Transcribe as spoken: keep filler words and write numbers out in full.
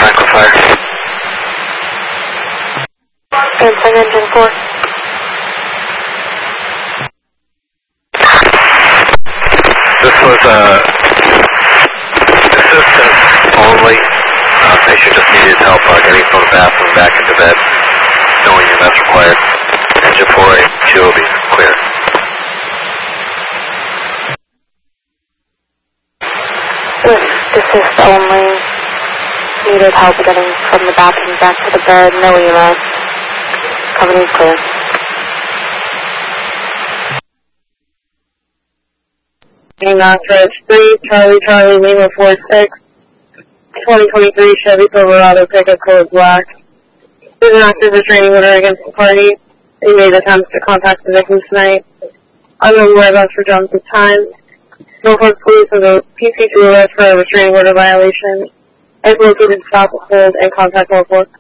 Franklin Fire. Answering engine four. This was uh, assistance only. Uh, patient just needed help uh, getting from the bathroom back into bed. No E M S required. Engine four A, she will be clear. With assist only, needed help getting from the bathroom back to the bed, no E M S. Company is clear. Knoxbridge three, Charlie Charlie Lima four six, twenty twenty-three Chevy Silverado pickup code black. There's an active restraining order against the party. They made attempts to contact the victim tonight. Unknown whereabouts for Jones at time. Norfolk Police has a P C two arrest for a restraining order violation. I've located stop, hold, and contact Norfolk.